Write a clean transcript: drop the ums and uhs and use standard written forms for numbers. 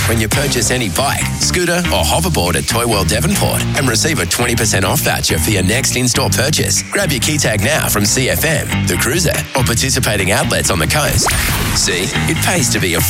when you purchase any bike, scooter or hoverboard at Toy World Devonport and receive a 20% off voucher for your next in-store purchase. Grab your key tag now from CFM, The Cruiser or participating outlets on the coast. See, it pays to be a